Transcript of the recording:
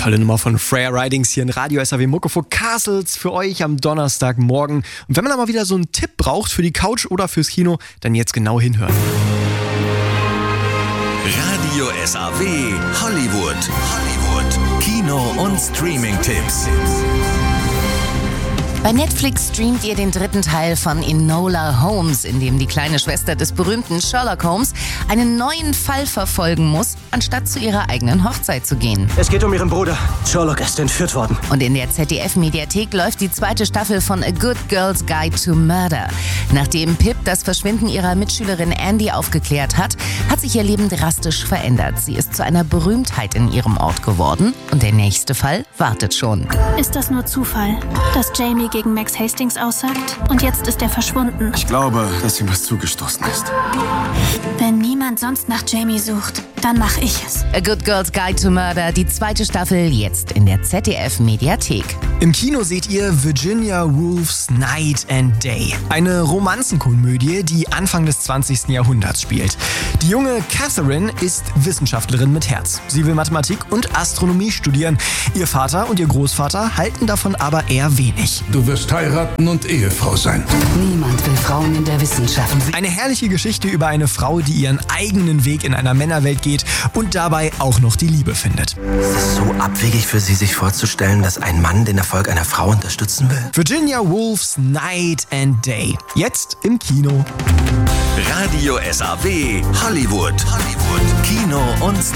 Tolle Nummer von Freya Ridings hier in Radio SAW Muckefuck Castles für euch am Donnerstagmorgen. Und wenn man da mal wieder so einen Tipp braucht für die Couch oder fürs Kino, dann jetzt genau hinhören. Radio SAW Hollywood. Kino- und Streaming-Tipps. Bei Netflix streamt ihr den dritten Teil von Enola Holmes, in dem die kleine Schwester des berühmten Sherlock Holmes einen neuen Fall verfolgen muss, anstatt zu ihrer eigenen Hochzeit zu gehen. Es geht um ihren Bruder. Sherlock ist entführt worden. Und in der ZDF-Mediathek läuft die zweite Staffel von A Good Girl's Guide to Murder. Nachdem Pip das Verschwinden ihrer Mitschülerin Andy aufgeklärt hat, hat sich ihr Leben drastisch verändert. Sie ist zu einer Berühmtheit in ihrem Ort geworden und der nächste Fall wartet schon. Ist das nur Zufall, dass Jamie gegen Max Hastings aussagt und jetzt ist er verschwunden? Ich glaube, dass ihm was zugestoßen ist. Wenn niemand sonst nach Jamie sucht, dann mache ich es. A Good Girl's Guide to Murder, die zweite Staffel, jetzt in der ZDF-Mediathek. Im Kino seht ihr Virginia Woolf's Night and Day. Eine Romanzenkomödie, die Anfang des 20. Jahrhunderts spielt. Die junge Catherine ist Wissenschaftlerin mit Herz. Sie will Mathematik und Astronomie studieren. Ihr Vater und ihr Großvater halten davon aber eher wenig. Du wirst heiraten und Ehefrau sein. Niemand will Frauen in der Wissenschaft. Eine herrliche Geschichte über eine Frau, die ihren eigenen Weg in einer Männerwelt geht und dabei auch noch die Liebe findet. Ist es so abwegig für Sie, sich vorzustellen, dass ein Mann den Erfolg einer Frau unterstützen will? Virginia Woolf's Night and Day. Jetzt im Kino. Radio SAW Hollywood. Kino- und